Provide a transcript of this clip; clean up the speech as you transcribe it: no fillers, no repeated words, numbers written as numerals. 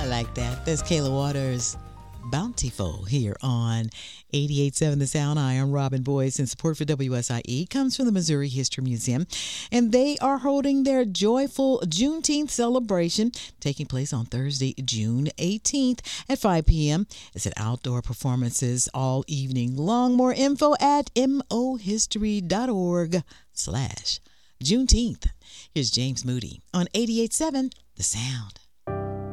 I like that. That's Kayla Waters. Bountiful here on 88.7 The Sound. I am Robin Boyce, and support for WSIE comes from the Missouri History Museum, and they are holding their joyful Juneteenth celebration taking place on Thursday, June 18th at 5 p.m. It's at outdoor performances all evening long. More info at mohistory.org/Juneteenth. Here's James Moody on 88.7 The Sound.